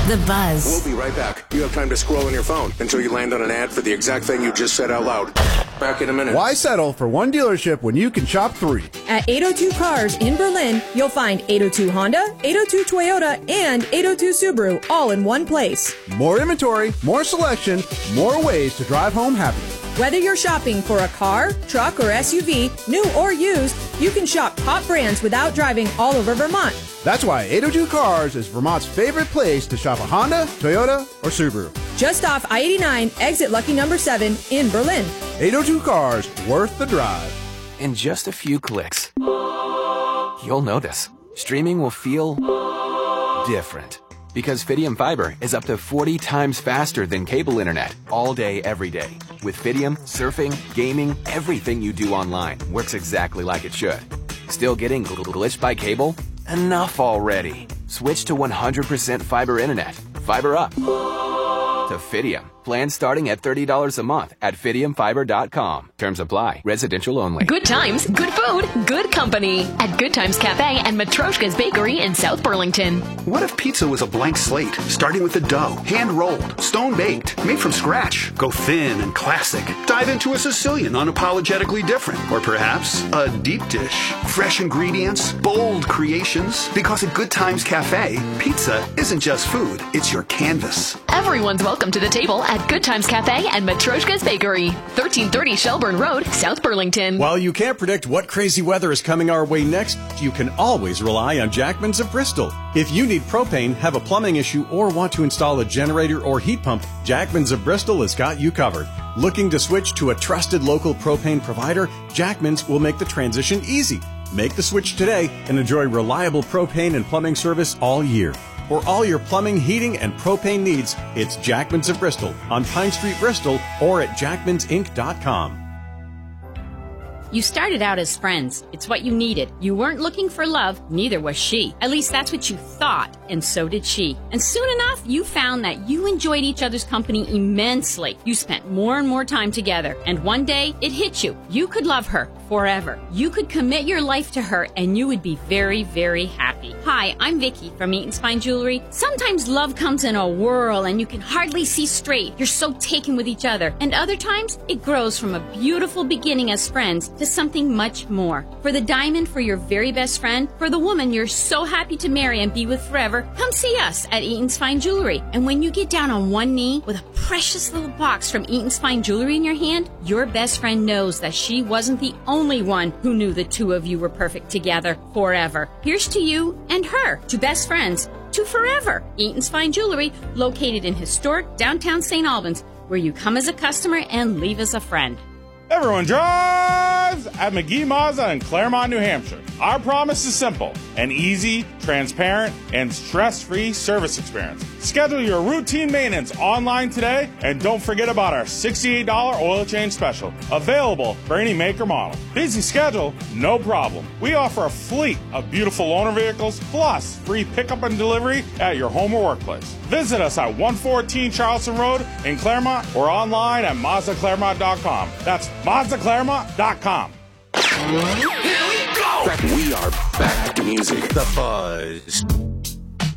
The Buzz. We'll be right back. You have time to scroll on your phone until you land on an ad for the exact thing you just said out loud. Back in a minute. Why settle for one dealership when you can shop 3? At 802 Cars in Berlin, you'll find 802 Honda, 802 Toyota, and 802 Subaru all in one place. More inventory, more selection, more ways to drive home happy. Whether you're shopping for a car, truck, or SUV, new or used, you can shop top brands without driving all over Vermont. That's why 802 Cars is Vermont's favorite place to shop a Honda, Toyota, or Subaru. Just off I-89, exit lucky number 7 in Berlin. 802 Cars, worth the drive. In just a few clicks, you'll notice streaming will feel different. Because Fidium Fiber is up to 40 times faster than cable internet all day, every day. With Fidium, surfing, gaming, everything you do online works exactly like it should. Still getting glitched by cable? Enough already. Switch to 100% fiber internet. Fiber up to Fidium. Plans starting at $30 a month at FidiumFiber.com. Terms apply. Residential only. Good times, good food, good company at Good Times Cafe and Matroshka's Bakery in South Burlington. What if pizza was a blank slate, starting with the dough, hand-rolled, stone-baked, made from scratch? Go thin and classic. Dive into a Sicilian, unapologetically different. Or perhaps a deep dish. Fresh ingredients, bold creations. Because at Good Times Cafe, pizza isn't just food, it's your canvas. Everyone's welcome to the table at Good Times Cafe and Matroshka's Bakery, 1330 Shelburne Road, South Burlington. While you can't predict what crazy weather is coming our way next, you can always rely on Jackman's of Bristol. If you need propane, have a plumbing issue, or want to install a generator or heat pump, Jackman's of Bristol has got you covered. Looking to switch to a trusted local propane provider? Jackman's will make the transition easy. Make the switch today and enjoy reliable propane and plumbing service all year. For all your plumbing, heating, and propane needs, it's Jackman's of Bristol on Pine Street, Bristol, or at jackmansinc.com. You started out as friends. It's what you needed. You weren't looking for love, neither was she. At least that's what you thought, and so did she. And soon enough, you found that you enjoyed each other's company immensely. You spent more and more time together, and one day, it hit you. You could love her forever. You could commit your life to her, and you would be very, very happy. Hi, I'm Vicky from Eaton's Fine Jewelry. Sometimes love comes in a whirl, and you can hardly see straight. You're so taken with each other. And other times, it grows from a beautiful beginning as friends to something much more. For the diamond for your very best friend, for the woman you're so happy to marry and be with forever, come see us at Eaton's Fine Jewelry. And when you get down on one knee with a precious little box from Eaton's Fine Jewelry in your hand, your best friend knows that she wasn't the only one who knew the two of you were perfect together forever. Here's to you and her, to best friends, to forever. Eaton's Fine Jewelry, located in historic downtown St. Albans, where you come as a customer and leave as a friend. Everyone drives at McGee Mazda in Claremont, New Hampshire. Our promise is simple: an easy, transparent, and stress-free service experience. Schedule your routine maintenance online today, and don't forget about our $68 oil change special, available for any make or model. Busy schedule? No problem. We offer a fleet of beautiful loaner vehicles, plus free pickup and delivery at your home or workplace. Visit us at 114 Charleston Road in Claremont or online at MazdaClaremont.com. That's MazdaClaremont.com. Here we go! We are back to music. The Buzz.